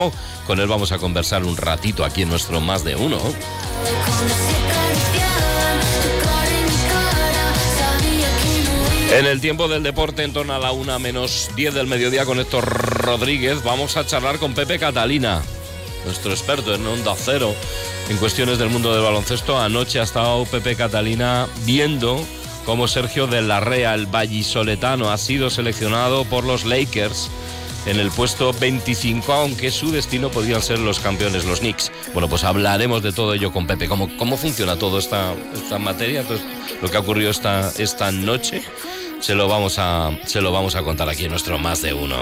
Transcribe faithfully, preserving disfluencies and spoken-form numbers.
Con él vamos a conversar un ratito aquí en nuestro Más de Uno. En el tiempo del deporte, en torno a la una menos diez del mediodía, con Héctor Rodríguez, vamos a charlar con Pepe Catalina, nuestro experto en Onda Cero en cuestiones del mundo del baloncesto. Anoche ha estado Pepe Catalina viendo cómo Sergio de la Rea, el vallisoletano, ha sido seleccionado por los Lakers en el puesto veinticinco, aunque su destino podían ser los campeones, los Knicks. Bueno, pues hablaremos de todo ello con Pepe, cómo, cómo funciona toda esta, esta materia, entonces, lo que ha ocurrido esta, esta noche, se lo vamos a, se lo vamos a contar aquí en nuestro Más de Uno.